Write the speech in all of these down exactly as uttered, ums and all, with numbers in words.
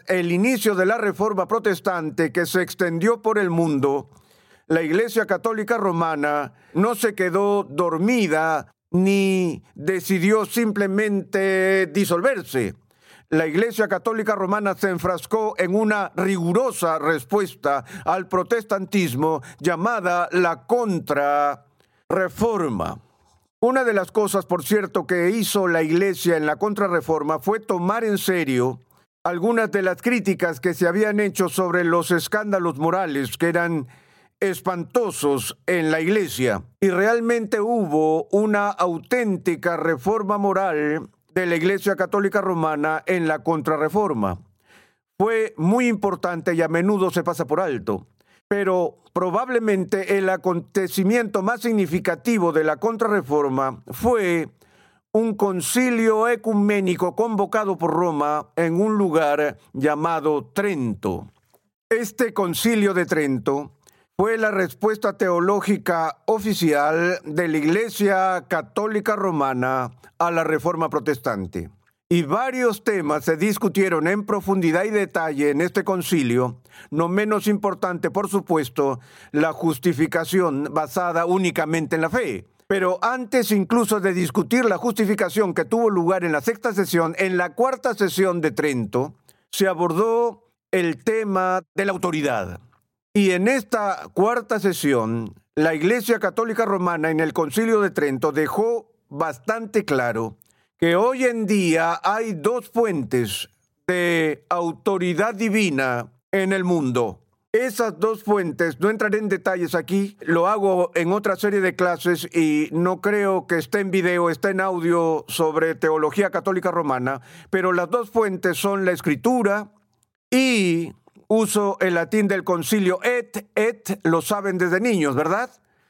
el inicio de la Reforma Protestante que se extendió por el mundo, la Iglesia Católica Romana no se quedó dormida ni decidió simplemente disolverse. La Iglesia Católica Romana se enfrascó en una rigurosa respuesta al protestantismo llamada la Contrarreforma. Una de las cosas, por cierto, que hizo la Iglesia en la Contrarreforma fue tomar en serio algunas de las críticas que se habían hecho sobre los escándalos morales que eran espantosos en la Iglesia. Y realmente hubo una auténtica reforma moral de la Iglesia Católica Romana en la Contrarreforma. Fue muy importante y a menudo se pasa por alto. Pero probablemente el acontecimiento más significativo de la Contrarreforma fue un concilio ecuménico convocado por Roma en un lugar llamado Trento. Este concilio de Trento fue la respuesta teológica oficial de la Iglesia Católica Romana a la Reforma Protestante. Y varios temas se discutieron en profundidad y detalle en este concilio, no menos importante, por supuesto, la justificación basada únicamente en la fe. Pero antes incluso de discutir la justificación que tuvo lugar en la sexta sesión, en la cuarta sesión de Trento, se abordó el tema de la autoridad. Y en esta cuarta sesión, la Iglesia Católica Romana en el Concilio de Trento dejó bastante claro que hoy en día hay dos fuentes de autoridad divina en el mundo. Esas dos fuentes, no entraré en detalles aquí, lo hago en otra serie de clases y no creo que esté en video, está en audio sobre teología católica romana, pero las dos fuentes son la Escritura y uso el latín del concilio et, et, lo saben desde niños, ¿verdad?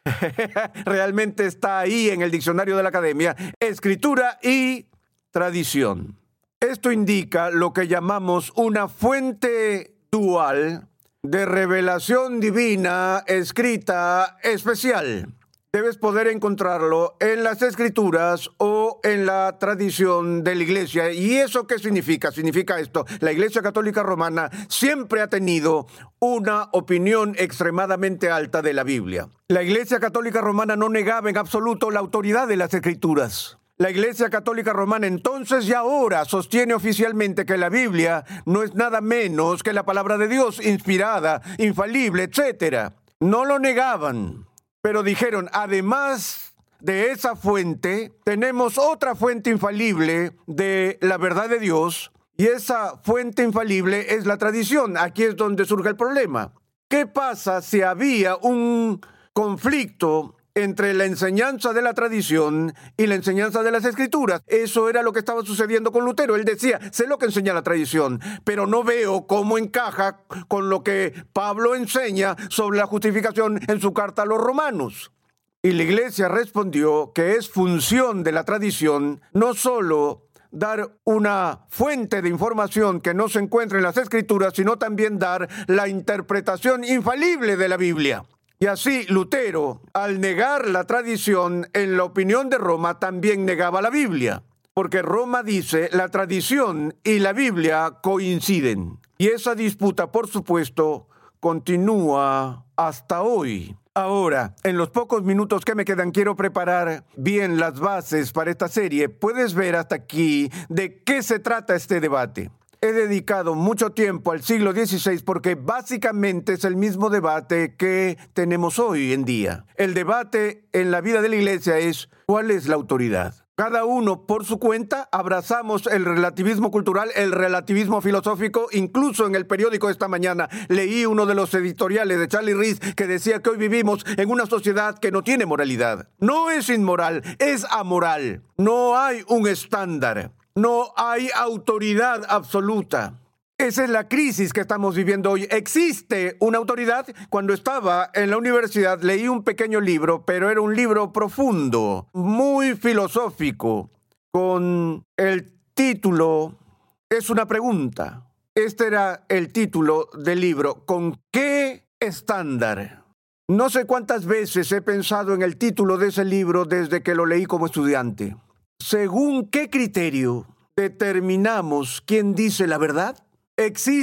Realmente está ahí en el diccionario de la Academia, Escritura y tradición. Esto indica lo que llamamos una fuente dual de revelación divina escrita especial. Debes poder encontrarlo en las Escrituras o en la tradición de la Iglesia. ¿Y eso qué significa? Significa esto: la Iglesia Católica Romana siempre ha tenido una opinión extremadamente alta de la Biblia. La Iglesia Católica Romana no negaba en absoluto la autoridad de las Escrituras. La Iglesia Católica Romana entonces y ahora sostiene oficialmente que la Biblia no es nada menos que la palabra de Dios, inspirada, infalible, etcétera. No lo negaban. Pero dijeron, además de esa fuente, tenemos otra fuente infalible de la verdad de Dios, y esa fuente infalible es la tradición. Aquí es donde surge el problema. ¿Qué pasa si había un conflicto entre la enseñanza de la tradición y la enseñanza de las Escrituras? Eso era lo que estaba sucediendo con Lutero. Él decía, sé lo que enseña la tradición, pero no veo cómo encaja con lo que Pablo enseña sobre la justificación en su carta a los romanos. Y la Iglesia respondió que es función de la tradición no solo dar una fuente de información que no se encuentra en las Escrituras, sino también dar la interpretación infalible de la Biblia. Y así Lutero, al negar la tradición, en la opinión de Roma, también negaba la Biblia. Porque Roma dice, la tradición y la Biblia coinciden. Y esa disputa, por supuesto, continúa hasta hoy. Ahora, en los pocos minutos que me quedan, quiero preparar bien las bases para esta serie. Puedes ver hasta aquí de qué se trata este debate. He dedicado mucho tiempo al siglo dieciséis porque básicamente es el mismo debate que tenemos hoy en día. El debate en la vida de la Iglesia es ¿cuál es la autoridad? Cada uno por su cuenta abrazamos el relativismo cultural, el relativismo filosófico. Incluso en el periódico esta mañana leí uno de los editoriales de Charlie Rees que decía que hoy vivimos en una sociedad que no tiene moralidad. No es inmoral, es amoral. No hay un estándar. No hay autoridad absoluta. Esa es la crisis que estamos viviendo hoy. ¿Existe una autoridad? Cuando estaba en la universidad leí un pequeño libro, pero era un libro profundo, muy filosófico, con el título, es una pregunta. Este era el título del libro. ¿Con qué estándar? No sé cuántas veces he pensado en el título de ese libro desde que lo leí como estudiante. ¿Según qué criterio determinamos quién dice la verdad? ¿Existe